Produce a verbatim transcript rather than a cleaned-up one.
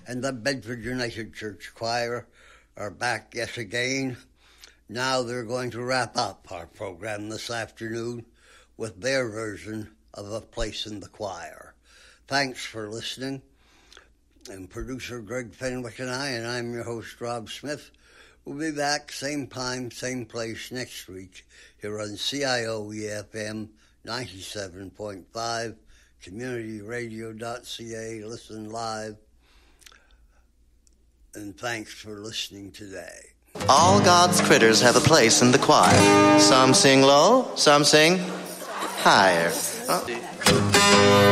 and the Bedford United Church Choir are back yet again. Now they're going to wrap up our program this afternoon with their version of A Place in the Choir. Thanks for listening. And producer Greg Fenwick and I, and I'm your host Rob Smith, will be back same time, same place next week here on C I O E F M ninety-seven point five, community radio dot c a. Listen live. And thanks for listening today. All God's critters have a place in the choir. Some sing low, some sing higher. Oh.